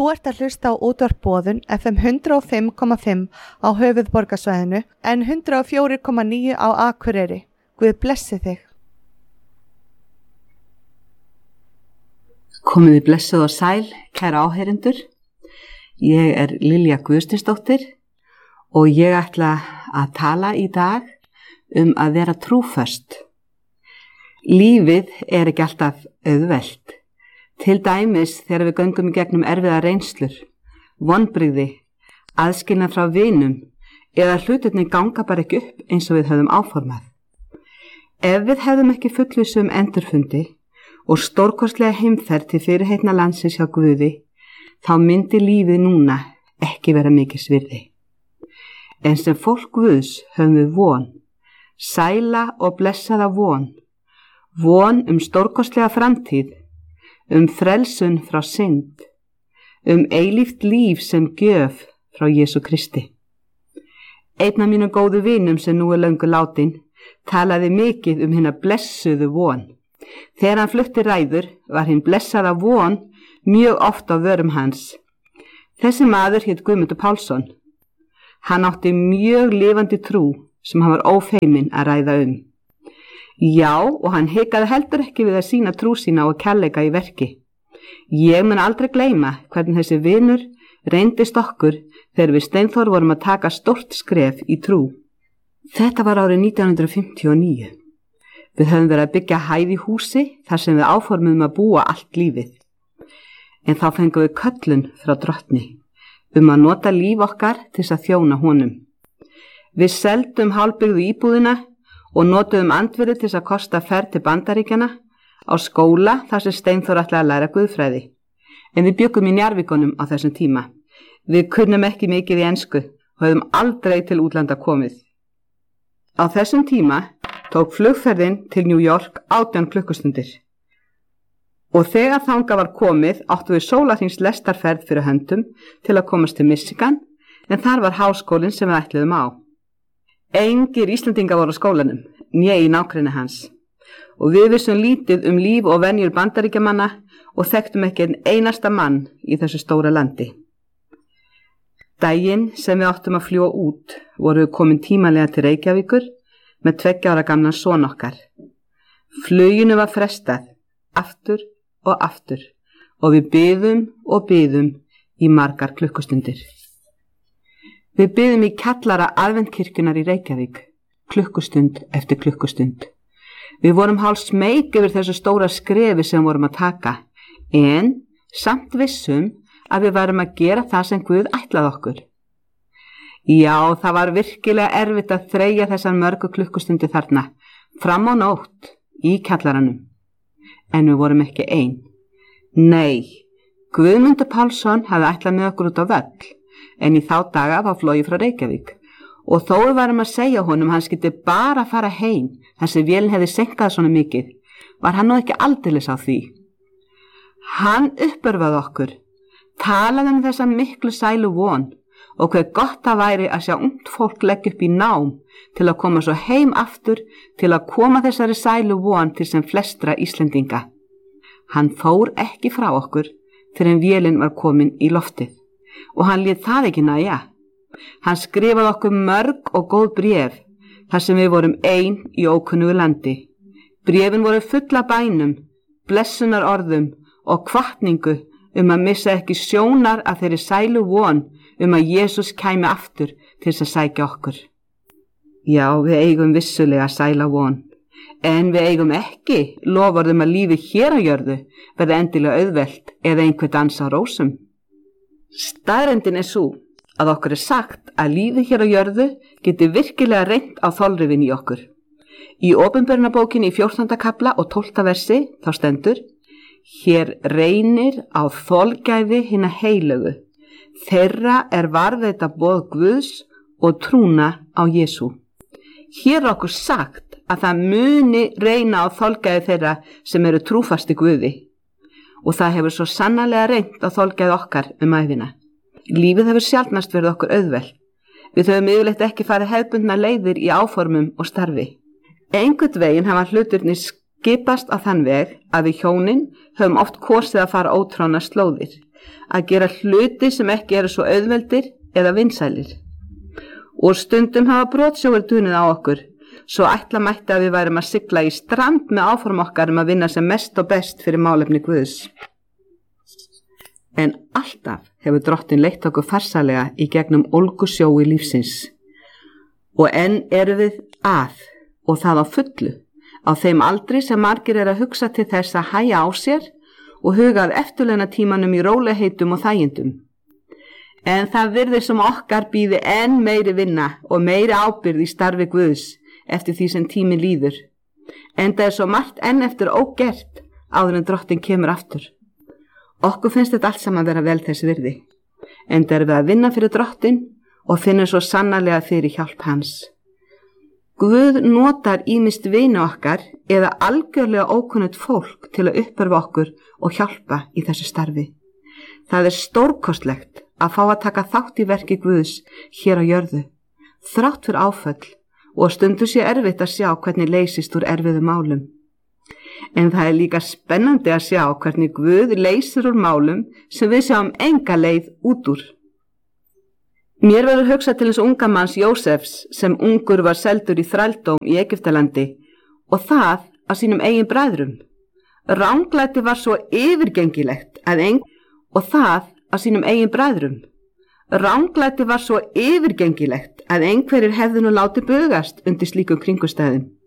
Þú ert að hlusta á útvarp Boðun FM 105,5 á höfuðborgarsvæðinu en 104,9 á Akureyri. Guð blessi þig. Komiði blessuð og sæl, kæra áheyrendur. Ég er Lilja Guðstinsdóttir og ég ætla að tala í dag að vera trúföst. Lífið er ekki alltaf auðvelt. Til dæmis þegar við göngum í gegnum erfiða reynslur, vonbrigði, aðskilnað frá vinum eða hlutirnir ganga bara ekki upp eins og við höfum áformað. Ef við hefðum ekki fullvissu endurfundi og stórkostlega heimferð til fyrirheitna landsins hjá Guði, þá myndi lífið núna ekki vera mikils virði. En sem fólk Guðs höfum við von, sæla og blessaða von stórkostlega framtíð, frelsun frá synd, eilíft líf sem gjöf frá Jesú Kristi. Einn af mínum góðu vinum sem nú er löngu látin talaði mikið hina blessuðu von. Þegar hann flutti ræður var hinn blessaða von mjög oft á vörum hans. Þessi maður hét Guðmundur Pálsson. Hann átti mjög lifandi trú sem hann var ófeiminn að ræða Já, og hann hikaði heldur ekki við að sýna trú sína og kærleika í verki. Ég mun aldrei gleyma hvernig þessi vinur reyndist okkur þegar við Steinþór vorum að taka stórt skref í trú. Þetta var árið 1959. Við höfum verið að byggja hæð í húsi þar sem við áformum að búa allt lífið. En þá fengum við köllun frá Drottni að nota líf okkar til að þjóna honum. Við seldum hálfbyggðu íbúðina og notuðum andvirði til að kosta ferð til Bandaríkjana á skóla þar sem Steinþór ætlaði að læra guðfræði. En við bjuggum í Njarðvíkunum á þessum tíma. Við kunnum ekki mikið í ensku og höfum aldrei til útlanda komið. Á þessum tíma tók flugferðin til New York 18 klukkustundir. Og þegar þangað var komið áttu við sólarhrings lestarferð fyrir höndum til að komast til Michigan, en þar var háskólinn sem við ætluðum á. Engir Íslendingar voru á skólanum, né í nágrenni hans. Og við vissum lítið líf og venjur Bandaríkjamanna og þekktum ekki einn einasta mann í þessu stóra landi. Daginn sem við áttum að fljúga út voru við komin tímalega til Reykjavíkur með 2 ára gamlan son okkar. Fluginu var frestað, aftur og við biðum í margar klukkustundir. Við biðum í kjallara aðventkirkjunar í Reykjavík, klukkustund eftir klukkustund. Við vorum hálf smeyk yfir þessu stóra skrefi sem vorum að taka, en samt vissum að við værum að gera það sem Guð ætlaði okkur. Já, það var virkilega erfitt að þreyja þessar mörgu klukkustundi þarna, fram á nótt, í kjallaranum. En við vorum ekki ein. Nei, Guðmundur Pálsson hafði ætlað með okkur út á völl, en í þá daga var flogið frá Reykjavík. Og þó við varum að segja honum hann skyldi bara fara heim þar sem vélin hefði senkað svona mikið, var hann nú ekki aldeilis á því. Hann uppörvaði okkur, talaði þessa miklu sælu von og hver gott það væri að sjá ungt fólk leggja upp í nám til að koma svo heim aftur til að koma þessari sælu von til sem flestra Íslendinga. Hann fór ekki frá okkur fyrir en vélin var komin í loftið. Og hann lét það ekki nægja. Hann skrifaði okkur mörg og góð bréf þar sem við vorum ein í ókunnugu landi. Bréfin voru fulla bænum, blessunar orðum og hvatningu að missa ekki sjónar af þeirri sælu von að Jesús kæmi aftur til að sækja okkur. Já, við eigum vissulega sæla von, en við eigum ekki lofað að lífið hér á jörðu verði endilega auðvelt eða einhver dans á rósum. Staðreyndin er sú að okkur er sagt að lífið hér á jörðu geti virkilega reynt á þolrifin í okkur. Í Opinberunarbókinni í 14. kafla og 12. versi þá stendur: Hér reynir á þolgæði hinna heilögu, þeirra er varðveita boð Guðs og trúna á Jesú. Hér er okkur sagt að það muni reyna á þolgæði þeirra sem eru trúfasti Guði. Og það hefur svo sannarlega reynt á þolgæði okkar ævina. Lífið hefur sjaldnast verið okkur auðvelt. Við höfum yfirleitt ekki farið hefðbundna leiðir í áformum og starfi. Einhvern veginn hafa hlutirnir skipast á þann veg að við hjónin höfum oft kosið að fara ótráðnar slóðir, að gera hluti sem ekki eru svo auðveldir eða vinsælir. Og stundum hafa brotsjóir dunið á okkur, svo ætla mætti að við værum að sigla í strand með áform okkar að vinna sem mest og best fyrir málefni Guðs. En alltaf hefur Drottinn leitt okkur farsalega í gegnum ólgusjói lífsins. Og enn eru við og það á fullu, á þeim aldri sem margir að hugsa til þess að hæja á sér og hugað eftirlauna tímanum í rólegheitum og þægindum. En það virðist sem okkar býði enn meiri vinna og meiri ábyrgð í starfi Guðs eftir því sem tími líður. Enda svo margt enn eftir ógert áður en Drottinn kemur aftur. Okkur finnst þetta allt saman vera vel þess virði. Enda erum við að vinna fyrir Drottinn og finnum svo sannarlega fyrir hjálp hans. Guð notar ýmist vini okkar eða algjörlega ókunnugt fólk til að uppörfa okkur og hjálpa í þessu starfi. Það stórkostlegt að fá að taka þátt í verki Guðs hér á jörðu, þrátt fyrir áföll og stundu sé erfitt að sjá hvernig leysist úr erfiðum málum. En það líka spennandi að sjá hvernig Guð leysir úr málum sem við sjáum enga leið út úr. Mér verður hugsað til hins unga manns Jósefs sem ungur var seldur í þrældóm í Egyptalandi og það af sínum eigin bræðrum. Ranglæti var svo yfirgengilegt að einhverjir hefðu nú látið bugast undir slíkum kringumstæðum.